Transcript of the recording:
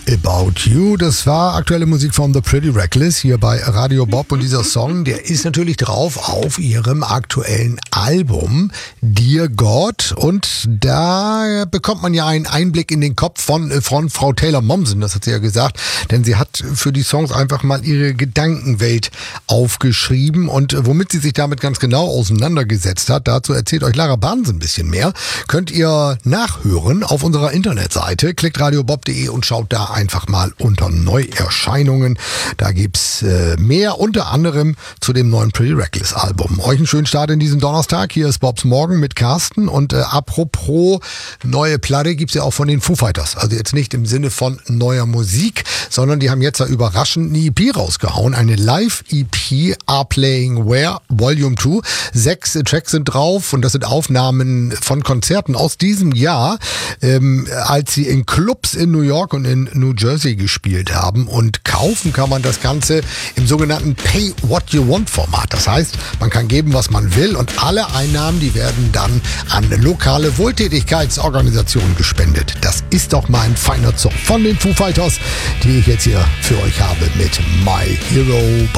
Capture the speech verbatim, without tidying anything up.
About You. Das war aktuelle Musik von The Pretty Reckless hier bei Radio Bob. Und dieser Song, der ist natürlich drauf auf ihrem aktuellen Album Dear God. Und da bekommt man ja einen Einblick in den Kopf von, von Frau Taylor Momsen. Das hat sie ja gesagt. Denn sie hat für die Songs einfach mal ihre Gedankenwelt aufgeschrieben. Und womit sie sich damit ganz genau auseinandergesetzt hat, dazu erzählt euch Lara Barnes ein bisschen mehr. Könnt ihr nachhören auf unserer Internetseite. Klickt radiobob punkt de und schaut da einfach mal unter Neuerscheinungen. Da gibt's äh, mehr, unter anderem zu dem neuen Pretty Reckless Album. Euch einen schönen Start in diesem Donnerstag. Hier ist Bobs Morgen mit Carsten. Und äh, apropos neue Platte gibt's ja auch von den Foo Fighters. Also jetzt nicht im Sinne von neuer Musik, sondern die haben jetzt da überraschend eine E P rausgehauen. Eine Live-E P, Are Playing Where, Volume zwei. Sechs Tracks sind drauf und das sind Aufnahmen von Konzerten aus diesem Jahr, ähm, als sie in Clubs in New York und in New Jersey gespielt haben. Und kaufen kann man das Ganze im sogenannten Pay What You Want Format. Das heißt, man kann geben, was man will und alle Einnahmen, die werden dann an lokale Wohltätigkeitsorganisationen gespendet. Das ist doch mal ein feiner Zug von den Foo Fighters, die ich jetzt hier für euch habe mit My Hero